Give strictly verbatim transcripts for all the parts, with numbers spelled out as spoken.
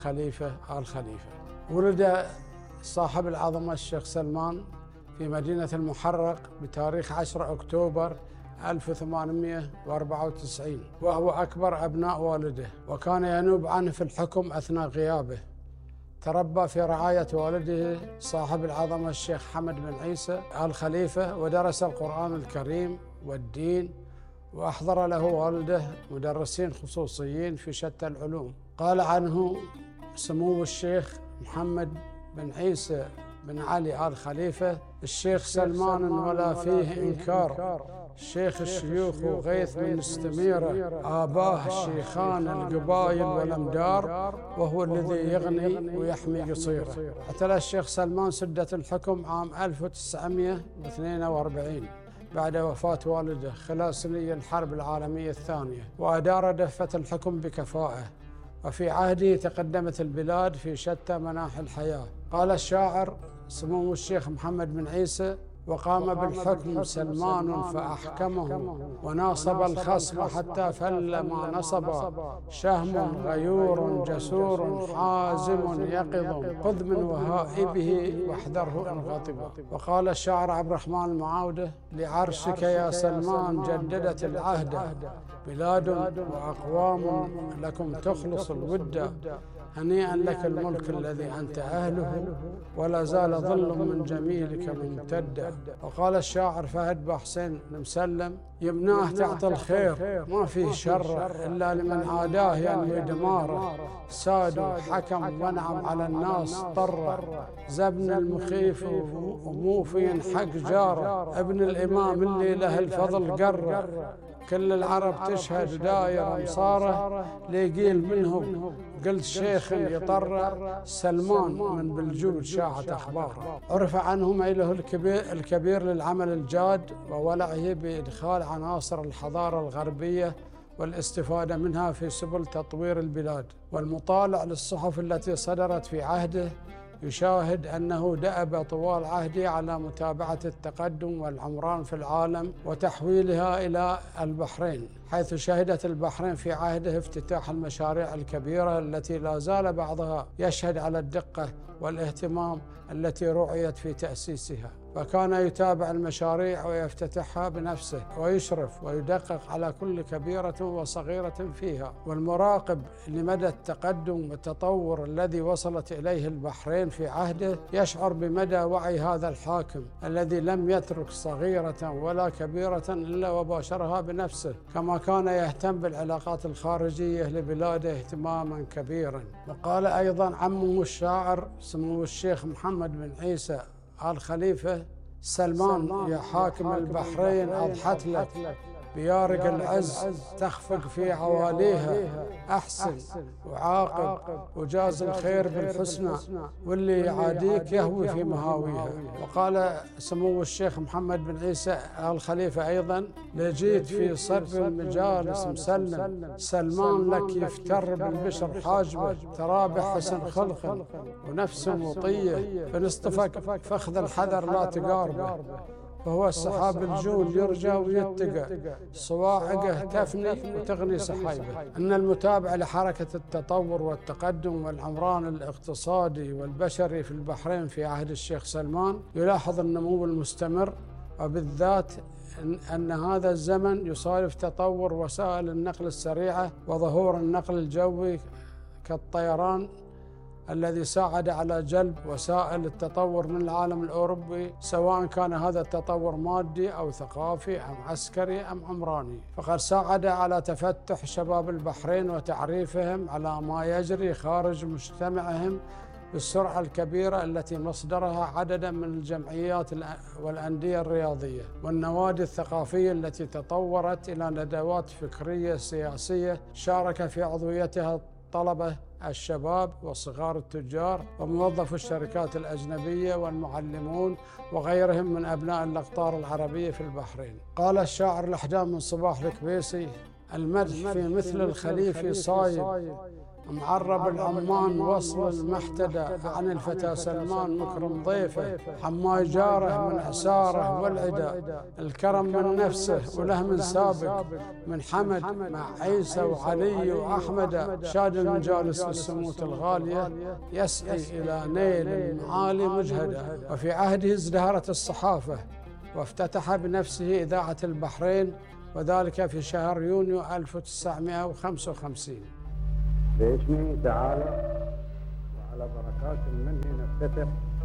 خليفة آل خليفة. ولد صاحب العظمة الشيخ سلمان في مدينة المحرق بتاريخ عشرة أكتوبر ألف وثمانمئة وأربعة وتسعين، وهو أكبر أبناء والده، وكان ينوب عنه في الحكم أثناء غيابه. تربى في رعاية والده صاحب العظمة الشيخ حمد بن عيسى آل خليفة، ودرس القرآن الكريم والدين، وأحضر له والده مدرسين خصوصيين في شتى العلوم. قال عنه سمو الشيخ محمد بن عيسى بن علي آل خليفة: الشيخ سلمان ولا فيه إنكار، شيخ الشيوخ وغيث من استميرة، آباه الشيخان القبايل والأمدار، وهو الذي يغني ويحمي قصيره. اعتلى الشيخ سلمان سدة الحكم عام ألف وتسعمئة واثنين وأربعين بعد وفاة والده خلال سني الحرب العالمية الثانية، وأدار دفة الحكم بكفاءة، وفي عهده تقدمت البلاد في شتى مناحي الحياة. قال الشاعر سمو الشيخ محمد بن عيسى: وقام بالحكم سلمان فأحكمه، وناصب الخصم حتى فل ما نصب، شهم غيور جسور حازم يقظ، خذ من وهائبه واحذره إن غضب. وقال الشاعر عبد الرحمن المعاودة: لعرشك يا سلمان جددت العهد، بلاد وأقوام لكم تخلص الود، هنيئا لك الملك الذي أنت أهله، ولا زال ظل من جميلك ممتد. وقال الشاعر فهد بحسين المسلم: يمناه تعطي الخير ما فيه شر، إلا لمن عاداه ينوي دماره، ساد حكم ونعم على الناس طر، زبن المخيف وموفي حق جاره، ابن الإمام اللي له الفضل قره، كل العرب تشهد داير مصاره، ليقيل منهم قلت شيخ يطر، سلمان من بالجود شاعت أخباره. عرف عنه ميله الكبير, الكبير للعمل الجاد وولعه بإدخال عناصر الحضارة الغربية والاستفادة منها في سبل تطوير البلاد. والمطالع للصحف التي صدرت في عهده يشاهد أنه دأب طوال عهده على متابعة التقدم والعمران في العالم وتحويلها إلى البحرين، حيث شهدت البحرين في عهده افتتاح المشاريع الكبيرة التي لا زال بعضها يشهد على الدقة والاهتمام التي رعيت في تأسيسها. فكان يتابع المشاريع ويفتتحها بنفسه، ويشرف ويدقق على كل كبيرة وصغيرة فيها. والمراقب لمدى التقدم والتطور الذي وصلت إليه البحرين في عهده يشعر بمدى وعي هذا الحاكم الذي لم يترك صغيرة ولا كبيرة إلا وباشرها بنفسه، كما كان يهتم بالعلاقات الخارجية لبلاده اهتماما كبيرا. وقال أيضا عمه الشاعر سمو الشيخ محمد بن عيسى آل خليفة: سلمان يا حاكم البحرين أضحت لك، بيارق العز تخفق في عواليها، أحسن وعاقب وجاز الخير بالحسنى، واللي يعاديك يهوي في مهاويها. وقال سمو الشيخ محمد بن عيسى آل خليفة أيضا: لجيت في صرف المجالس مسلم، سلمان لك يفتر بالبشر حاجبه، ترابح حسن خلق ونفس مطية، فنصطفك فاخذ الحذر لا تقاربه، فهو السحاب الجول يرجى ويتقى، صواعقه تفني وتغني سحايبه. أن المتابع لحركة التطور والتقدم والعمران الاقتصادي والبشري في البحرين في عهد الشيخ سلمان يلاحظ النمو المستمر، وبالذات أن هذا الزمن يصادف تطور وسائل النقل السريعة وظهور النقل الجوي كالطيران، الذي ساعد على جلب وسائل التطور من العالم الأوروبي، سواء كان هذا التطور مادي أو ثقافي أم عسكري أم عمراني. فقد ساعد على تفتح شباب البحرين وتعريفهم على ما يجري خارج مجتمعهم بالسرعة الكبيرة التي مصدرها عددا من الجمعيات والأندية الرياضية والنوادي الثقافية التي تطورت إلى ندوات فكرية سياسية شارك في عضويتها الطلبة الشباب وصغار التجار وموظفو الشركات الأجنبية والمعلمون وغيرهم من أبناء الأقطار العربية في البحرين. قال الشاعر الأحجام من صباح الكبيسي: المدح في مثل الخليفي صايب، معرب العمان وصل المحتدى عن الفتى سلمان مكرم ضيفه، حماي جاره من عساره والعدا، الكرم من نفسه وله من سابق، من حمد مع عيسى وعلي وأحمد، شاد المجالس بالسموت الغالية يسعي إلى نيل المعالي مجهدة. وفي عهده ازدهرت الصحافة وافتتح بنفسه إذاعة البحرين، وذلك في شهر يونيو ألف وتسعمائة وخمسة وخمسين. باسمه تعالى وعلى بركات منه نفتتح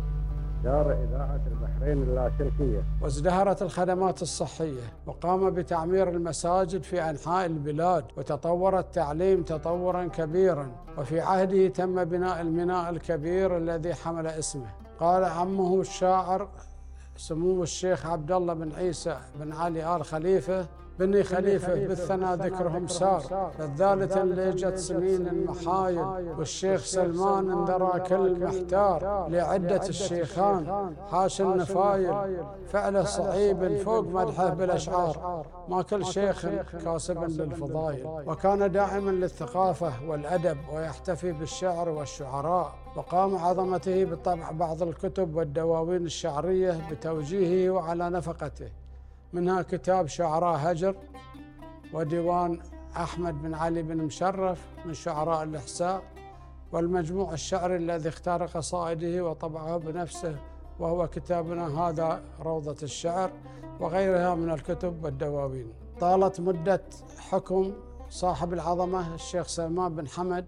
دار إذاعة البحرين اللاشركية. وازدهرت الخدمات الصحية، وقام بتعمير المساجد في أنحاء البلاد، وتطور التعليم تطورا كبيرا. وفي عهده تم بناء الميناء الكبير الذي حمل اسمه. قال عمه الشاعر سمو الشيخ عبد الله بن عيسى بن علي آل خليفة: بني خليفة بالثنا ذكرهم سار، لذالة ليجت سنين المحايل، والشيخ سلمان انذرى كل محتار، لعدة الشيخان حاش النفايل، فعله صعيب فوق مدحه بالأشعار، ما كل شيخ كاسب للفضايل. وكان داعما للثقافة والأدب، ويحتفي بالشعر والشعراء، وقام عظمته بطبع بعض الكتب والدواوين الشعرية بتوجيهه وعلى نفقته، منها كتاب شعراء هجر، وديوان أحمد بن علي بن مشرف من شعراء الإحساء، والمجموع الشعري الذي اختار قصائده وطبعه بنفسه، وهو كتابنا هذا روضة الشعر، وغيرها من الكتب والدواوين. طالت مدة حكم صاحب العظمة الشيخ سلمان بن حمد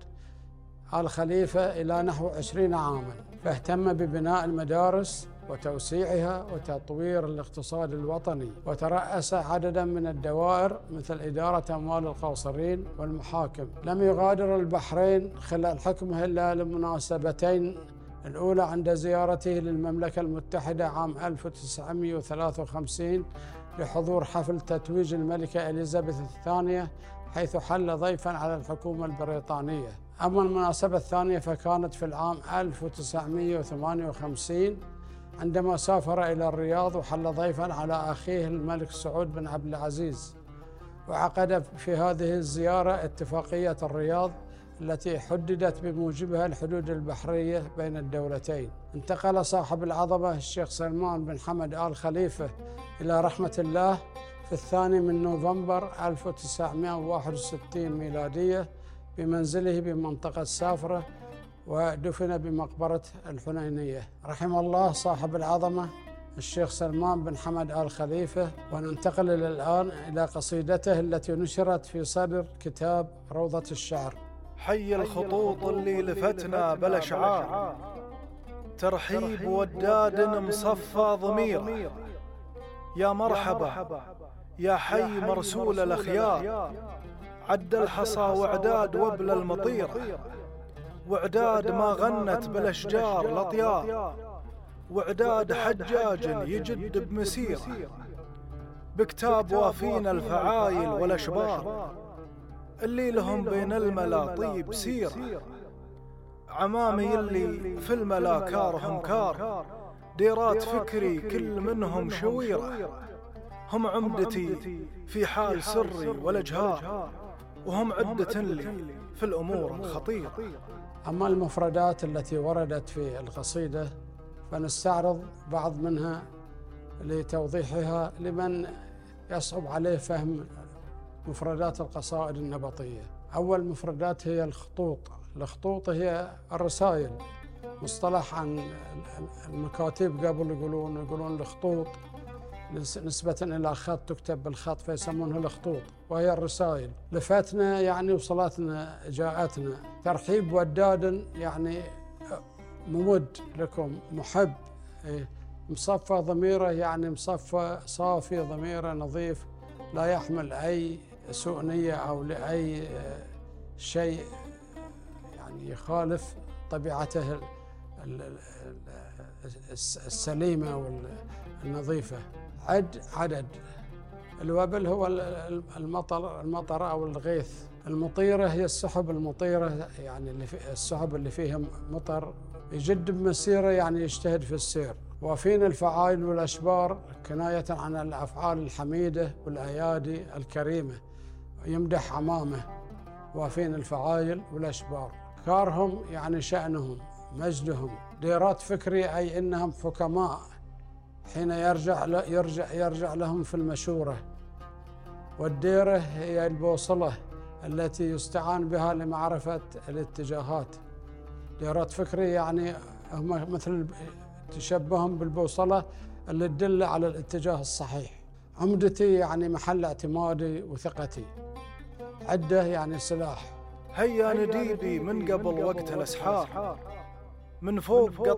آل خليفة إلى نحو عشرين عاما، فاهتم ببناء المدارس وتوسيعها وتطوير الاقتصاد الوطني، وترأس عددا من الدوائر مثل إدارة أموال القاصرين والمحاكم. لم يغادر البحرين خلال حكمه إلا لمناسبتين: الأولى عند زيارته للمملكة المتحدة عام ألف وتسعمائة وثلاثة وخمسين لحضور حفل تتويج الملكة إليزابيث الثانية، حيث حل ضيفا على الحكومة البريطانية. أما المناسبة الثانية فكانت في العام ألف وتسعمائة وثمانية وخمسين عندما سافر إلى الرياض وحل ضيفا على أخيه الملك سعود بن عبد العزيز، وعقد في هذه الزيارة اتفاقية الرياض التي حددت بموجبها الحدود البحرية بين الدولتين. انتقل صاحب العظمة الشيخ سلمان بن حمد آل خليفة إلى رحمة الله في الثاني من نوفمبر ألف وتسعمائة وواحد وستين ميلادية بمنزله بمنطقة سافرة، ودفن بمقبرة الحنينية. رحم الله صاحب العظمة الشيخ سلمان بن حمد آل خليفة. وننتقل الآن إلى قصيدته التي نشرت في صدر كتاب روضة الشعر. حي الخطوط اللي لفتنا بالأشعار، ترحيب وداد مصفى ضميره، يا مرحبا يا حي مرسول الأخيار، عد الحصى وعداد وبل المطيرة، وعداد ما غنت بالأشجار الأطيار، وعداد حجاج يجد بمسيرة، بكتاب وافين الفعايل والأشبار، اللي لهم بين الملا طيب سيرة، عمامي اللي في الملا كارهم كار، ديرات فكري كل منهم شويرة، هم عمدتي في حال سري والأجهار، وهم عدة لي في الأمور الخطيرة. أما المفردات التي وردت في القصيدة فنستعرض بعض منها لتوضيحها لمن يصعب عليه فهم مفردات القصائد النبطية. أول مفردات هي الخطوط. الخطوط هي الرسائل، مصطلح عن المكاتب، قبل يقولون يقولون الخطوط نسبة إلى خط تكتب بالخط فيسمونها الخطوط، وهي الرسائل. لفتنا يعني وصلتنا، جاءتنا. ترحيب وداد يعني ممد لكم، محب. مصفى ضميره يعني مصفى صافي، ضميره نظيف، لا يحمل أي سوء نية أو لأي شيء يعني يخالف طبيعته السليمة والنظيفة. عد عدد. الوبل هو المطر المطر أو الغيث. المطيرة هي السحب المطيرة، يعني اللي في السحب اللي فيها مطر. يجد بمسيرة يعني يجتهد في السير. وفين الفعائل والأشبار كناية عن الأفعال الحميدة والأيادي الكريمة، يمدح عمامه. وفين الفعائل والأشبار. أفكارهم يعني شأنهم مجدهم. ديرات فكري أي إنهم حكماء حين يرجع يرجع يرجع لهم في المشورة. والديرة هي البوصلة التي يستعان بها لمعرفة الاتجاهات. ديرات فكري يعني هم مثل تشبههم بالبوصلة اللي تدل على الاتجاه الصحيح. عمدتي يعني محل اعتمادي وثقتي. عدة يعني سلاح. هيا نديبي من قبل وقت الأسحار، من فوق